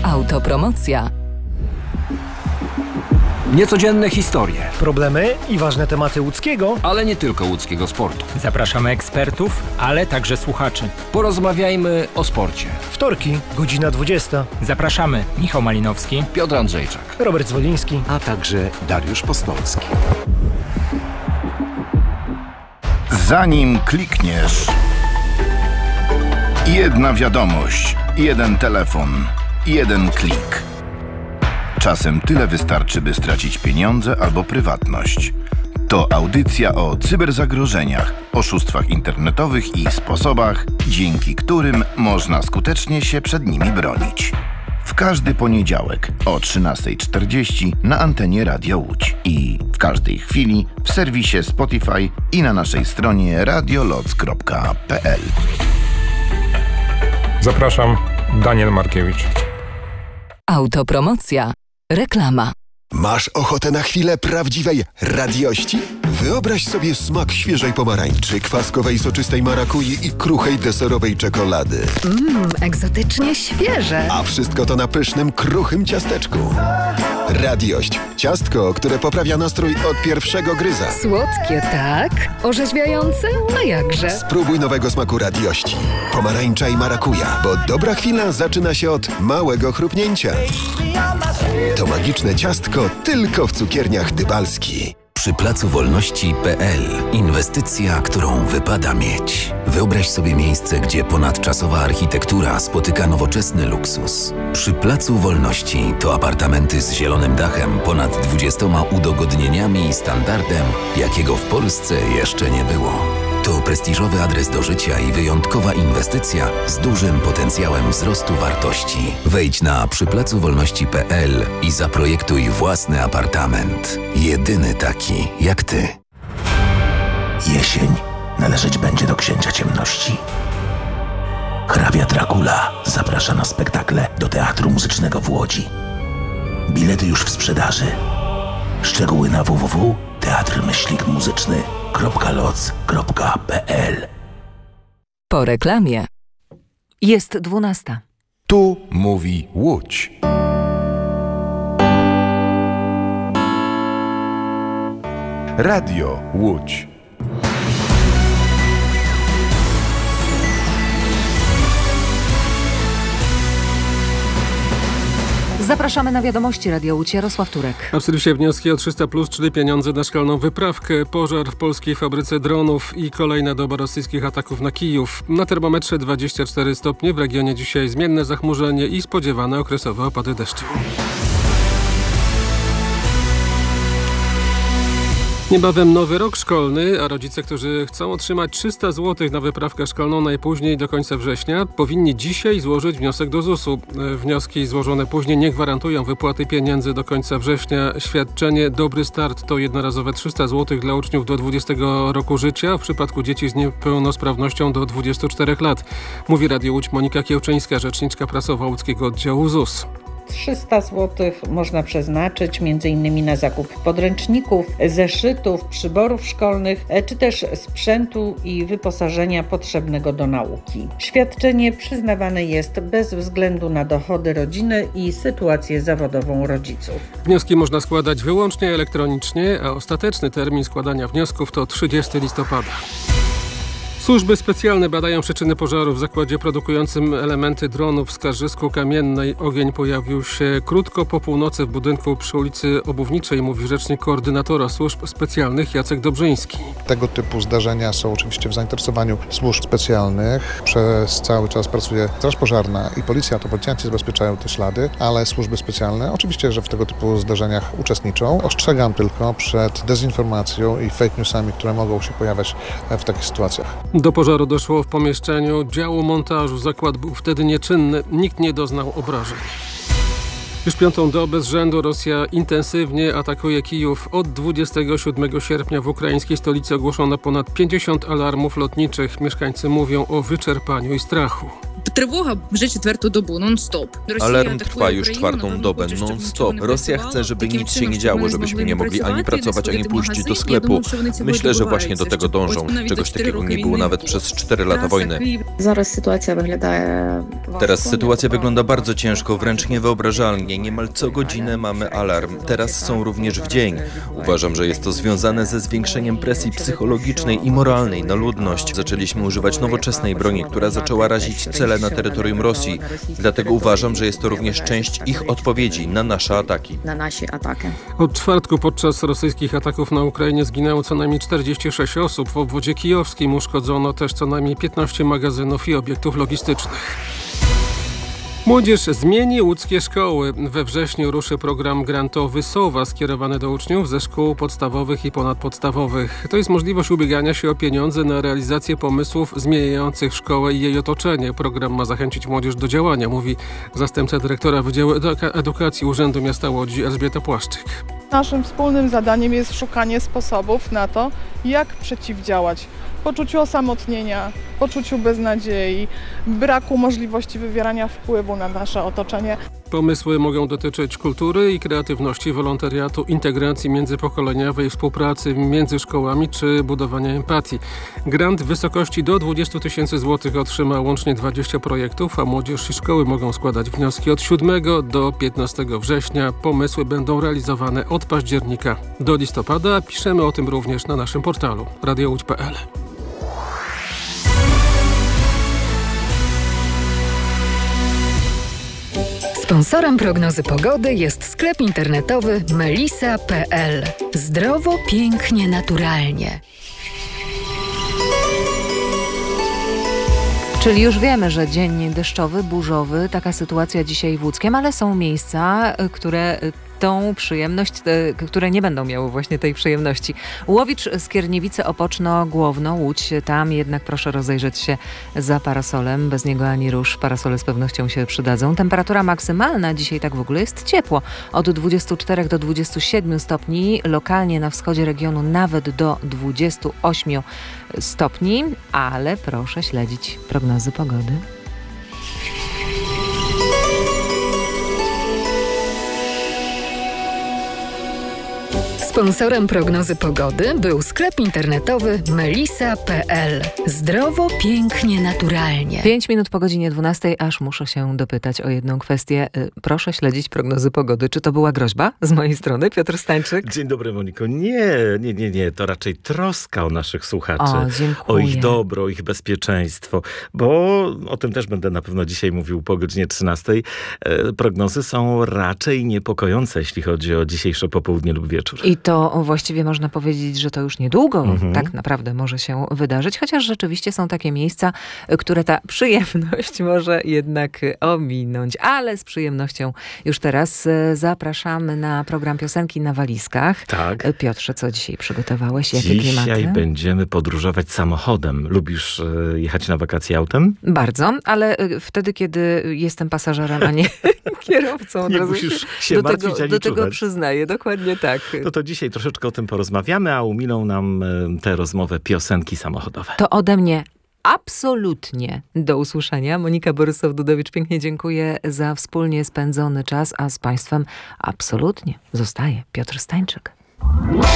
Autopromocja. Niecodzienne historie, problemy i ważne tematy łódzkiego, ale nie tylko łódzkiego sportu. Zapraszamy ekspertów, ale także słuchaczy. Porozmawiajmy o sporcie. Wtorki, godzina 20. Zapraszamy Michał Malinowski, Piotr Andrzejczak, Robert Zwoliński, a także Dariusz Postolski. Zanim klikniesz, jedna wiadomość, jeden telefon, jeden klik. Czasem tyle wystarczy, by stracić pieniądze albo prywatność. To audycja o cyberzagrożeniach, oszustwach internetowych i sposobach, dzięki którym można skutecznie się przed nimi bronić. W każdy poniedziałek o 13:40 na antenie Radia Łódź i w każdej chwili w serwisie Spotify i na naszej stronie radioloc.pl. Zapraszam, Daniel Markiewicz. Autopromocja. Reklama. Masz ochotę na chwilę prawdziwej radiości? Wyobraź sobie smak świeżej pomarańczy, kwaskowej soczystej marakui i kruchej deserowej czekolady. Egzotycznie świeże. A wszystko to na pysznym, kruchym ciasteczku. Radiość. Ciastko, które poprawia nastrój od pierwszego gryza. Słodkie, tak? Orzeźwiające? A jakże? Spróbuj nowego smaku radiości. Pomarańcza i marakuja, bo dobra chwila zaczyna się od małego chrupnięcia. To magiczne ciastko tylko w cukierniach Dybalski. Przy Placu Wolności.pl. Inwestycja, którą wypada mieć. Wyobraź sobie miejsce, gdzie ponadczasowa architektura spotyka nowoczesny luksus. Przy Placu Wolności to apartamenty z zielonym dachem, ponad 20 udogodnieniami i standardem, jakiego w Polsce jeszcze nie było. To prestiżowy adres do życia i wyjątkowa inwestycja z dużym potencjałem wzrostu wartości. Wejdź na przyplacowolności.pl i zaprojektuj własny apartament. Jedyny taki jak ty. Jesień należeć będzie do Księcia Ciemności. Hrabia Dracula zaprasza na spektakle do Teatru Muzycznego w Łodzi. Bilety już w sprzedaży. Szczegóły na www.teatrmyślnikmuzyczny.loc.pl. Po reklamie. Jest 12. Tu mówi Łódź. Radio Łódź. Zapraszamy na wiadomości Radia Łódź. Jarosław Turek. A w serwisie wnioski o 300+, czyli pieniądze na szkolną wyprawkę, pożar w polskiej fabryce dronów i kolejna doba rosyjskich ataków na Kijów. Na termometrze 24 stopnie, w regionie dzisiaj zmienne zachmurzenie i spodziewane okresowe opady deszczu. Niebawem nowy rok szkolny, a rodzice, którzy chcą otrzymać 300 zł na wyprawkę szkolną najpóźniej do końca września, powinni dzisiaj złożyć wniosek do ZUS-u. Wnioski złożone później nie gwarantują wypłaty pieniędzy do końca września. Świadczenie Dobry Start to jednorazowe 300 zł dla uczniów do 20 roku życia, w przypadku dzieci z niepełnosprawnością do 24 lat. Mówi Radio Łódź Monika Kiełczyńska, rzeczniczka prasowa łódzkiego oddziału ZUS. 300 zł można przeznaczyć m.in. na zakup podręczników, zeszytów, przyborów szkolnych, czy też sprzętu i wyposażenia potrzebnego do nauki. Świadczenie przyznawane jest bez względu na dochody rodziny i sytuację zawodową rodziców. Wnioski można składać wyłącznie elektronicznie, a ostateczny termin składania wniosków to 30 listopada. Służby specjalne badają przyczyny pożaru w zakładzie produkującym elementy dronów w Skarżysku Kamiennej. Ogień pojawił się krótko po północy w budynku przy ulicy Obuwniczej, mówi rzecznik koordynatora służb specjalnych Jacek Dobrzyński. Tego typu zdarzenia są oczywiście w zainteresowaniu służb specjalnych. Przez cały czas pracuje Straż Pożarna i Policja, to policjanci zabezpieczają te ślady, ale służby specjalne oczywiście, że w tego typu zdarzeniach uczestniczą. Ostrzegam tylko przed dezinformacją i fake newsami, które mogą się pojawiać w takich sytuacjach. Do pożaru doszło w pomieszczeniu działu montażu. Zakład był wtedy nieczynny. Nikt nie doznał obrażeń. Już 5. dobę z rzędu Rosja intensywnie atakuje Kijów. Od 27 sierpnia w ukraińskiej stolicy ogłoszono ponad 50 alarmów lotniczych. Mieszkańcy mówią o wyczerpaniu i strachu. Trywoga вже четверту добу, non-stop. Alarm trwa już czwartą dobę non-stop. Rosja chce, żeby nic się nie działo, żebyśmy nie mogli ani pracować, ani pójść do sklepu. Myślę, że właśnie do tego dążą. Czegoś takiego nie było nawet przez 4 lata wojny. Teraz sytuacja wygląda bardzo ciężko, wręcz niewyobrażalnie. Niemal co godzinę mamy alarm. Teraz są również w dzień. Uważam, że jest to związane ze zwiększeniem presji psychologicznej i moralnej na ludność. Zaczęliśmy używać nowoczesnej broni, która zaczęła razić cele na terytorium Rosji. Dlatego uważam, że jest to również część ich odpowiedzi na nasze ataki. Od czwartku podczas rosyjskich ataków na Ukrainie zginęło co najmniej 46 osób. W obwodzie kijowskim uszkodzono też co najmniej 15 magazynów i obiektów logistycznych. Młodzież zmieni łódzkie szkoły. We wrześniu ruszy program grantowy SOWA skierowany do uczniów ze szkół podstawowych i ponadpodstawowych. To jest możliwość ubiegania się o pieniądze na realizację pomysłów zmieniających szkołę i jej otoczenie. Program ma zachęcić młodzież do działania, mówi zastępca dyrektora Wydziału Edukacji Urzędu Miasta Łodzi Elżbieta Płaszczyk. Naszym wspólnym zadaniem jest szukanie sposobów na to, jak przeciwdziałać poczuciu osamotnienia, poczuciu beznadziei, braku możliwości wywierania wpływu na nasze otoczenie. Pomysły mogą dotyczyć kultury i kreatywności, wolontariatu, integracji międzypokoleniowej, współpracy między szkołami czy budowania empatii. Grant w wysokości do 20 000 złotych otrzyma łącznie 20 projektów, a młodzież i szkoły mogą składać wnioski od 7 do 15 września. Pomysły będą realizowane od października do listopada. Piszemy o tym również na naszym portalu radiołódź.pl. Sponsorem prognozy pogody jest sklep internetowy melisa.pl. Zdrowo, pięknie, naturalnie. Czyli już wiemy, że dzień deszczowy, burzowy, taka sytuacja dzisiaj w Łódzkiem, ale są miejsca, które tą przyjemność, które nie będą miały właśnie tej przyjemności. Łowicz, Skierniewice, Opoczno, Głowno, Łódź. Tam jednak proszę rozejrzeć się za parasolem. Bez niego ani rusz. Parasole z pewnością się przydadzą. Temperatura maksymalna dzisiaj tak w ogóle jest ciepło. Od 24 do 27 stopni. Lokalnie na wschodzie regionu nawet do 28 stopni. Ale proszę śledzić prognozy pogody. Sponsorem prognozy pogody był sklep internetowy melisa.pl. Zdrowo, pięknie, naturalnie. 5 minut po godzinie 12, aż muszę się dopytać o jedną kwestię. Proszę śledzić prognozy pogody. Czy to była groźba z mojej strony, Piotr Stańczyk? Dzień dobry, Moniko. Nie. To raczej troska o naszych słuchaczy. Dziękuję. O ich dobro, o ich bezpieczeństwo. Bo o tym też będę na pewno dzisiaj mówił po godzinie 13. Prognozy są raczej niepokojące, jeśli chodzi o dzisiejsze popołudnie lub wieczór. I to właściwie można powiedzieć, że to już niedługo tak naprawdę może się wydarzyć, chociaż rzeczywiście są takie miejsca, które ta przyjemność może jednak ominąć. Ale z przyjemnością już teraz zapraszamy na program Piosenki na walizkach. Tak. Piotrze, co dzisiaj przygotowałeś? Jakie klimaty? Dzisiaj będziemy podróżować samochodem. Lubisz jechać na wakacje autem? Bardzo, ale wtedy, kiedy jestem pasażerem, a nie kierowcą. Nie musisz się martwić ani do tego czuwać. przyznaję, dokładnie tak. No to dzisiaj troszeczkę o tym porozmawiamy, a uminą nam tę rozmowę piosenki samochodowe. To ode mnie absolutnie do usłyszenia. Monika Borysow-Dudowicz, pięknie dziękuję za wspólnie spędzony czas, a z Państwem absolutnie zostaje Piotr Stańczyk.